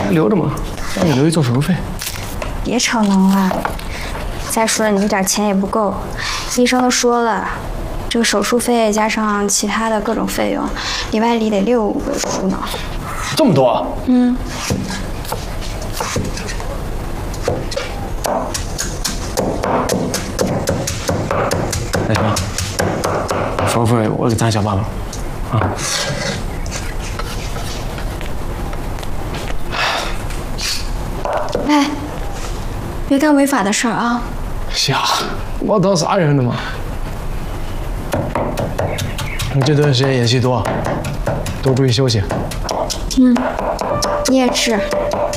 留着嘛，让你留一做手术费。 别逞能了。再说了，你这点钱也不够，医生都说了，这个手术费加上其他的各种费用，里外里得6位数呢。 这么多？ 嗯。 那什么，手术费我给咱想办法啊。 哎，别干违法的事儿啊！ 呀，我当啥人了嘛？你这段时间演戏多，多注意休息。 嗯，你也是。